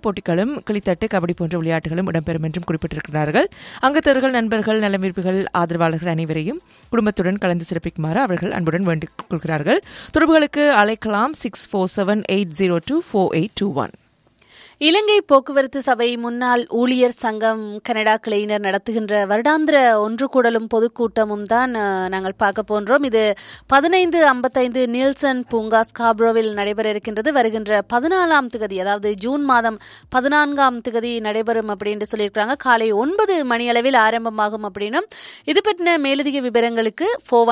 போட்டிகளும் கிளித்தட்டு கபடி போன்ற விளையாட்டுகளும் இடம்பெறும் என்றும் குறிப்பிட்டிருக்கிறார்கள். அங்கத்தவர்கள், நண்பர்கள், நலவிருப்புகள், ஆதரவாளர்கள் அனைவரையும் குடும்பத்துடன் கலந்து சிறப்பிக்குமாறு அவர்கள் அன்புடன் வேண்டிக் கொள்கிறார்கள். தொடர்புகளுக்கு அழைக்கலாம் 6478024821. இலங்கை போக்குவரத்து சபை முன்னாள் ஊழியர் சங்கம் கனடா கிளையினர் நடத்துகின்ற வருடாந்திர ஒன்று கூடலும் பொதுக்கூட்டமும் தான் நாங்கள் பார்க்க போன்றோம். இது 1555 நீல்சன் பூங்கா ஸ்காப்ரோவில் நடைபெற இருக்கின்றது. வருகின்ற 14ஆம் திகதி, அதாவது ஜூன் மாதம் 14ஆம் திகதி நடைபெறும் அப்படின்னு சொல்லியிருக்கிறாங்க. காலை 9 மணி அளவில் ஆரம்பமாகும் அப்படின்னும். இது பற்றின மேலதிக விவரங்களுக்கு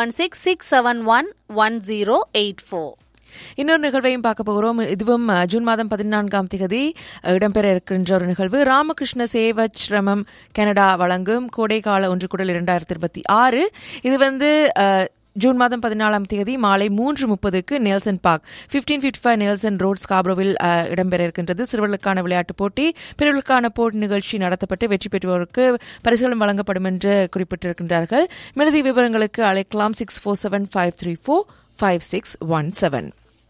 4166711084. இன்னொரு நிகழ்வையும் பார்க்க போகிறோம். இதுவும் ஜூன் மாதம் 14ஆம் திகதி இடம்பெற இருக்கின்ற ஒரு நிகழ்வு. ராமகிருஷ்ண சேவச்ரமம் கனடா வழங்கும் கோடைக்கால ஒன்றுகூடல் 2026. இது ஜூன் மாதம் 14ஆம் தேதி மாலை 3:30க்கு நெல்சன் பார்க் 1555 நெல்சன் ரோட் ஸ்காப்ரோவில் இடம்பெற இருக்கின்றது. சிறுவர்களுக்கான விளையாட்டுப் போட்டி, பிறர்களுக்கான போட்டி நிகழ்ச்சி நடத்தப்பட்டு வெற்றி பெற்றவருக்கு பரிசுகளும் வழங்கப்படும் என்று குறிப்பிட்டிருக்கின்றார்கள். மேலதிக விவரங்களுக்கு அழைக்கலாம் 6475345617.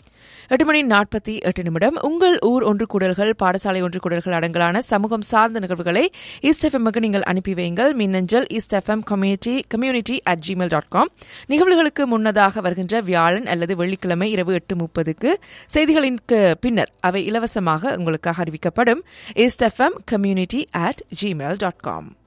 8:48. உங்கள் ஊர் ஒன்று கூடல்கள், பாடசாலை ஒன்று கூடல்கள் அடங்கலான சமூகம் சார்ந்த நிகழ்வுகளை ஈஸ்ட் எஃப்எம்முக்கு நீங்கள் அனுப்பி வையுங்கள். மின்னஞ்சல் eastfmcommunity@gmail.com. நிகழ்வுகளுக்கு முன்னதாக வருகின்ற வியாழன் அல்லது வெள்ளிக்கிழமை இரவு 8:30க்கு செய்திகளிற்கு பின்னர் அவை இலவசமாக உங்களுக்காக அறிவிக்கப்படும். eastfmcommunity@gmail.com.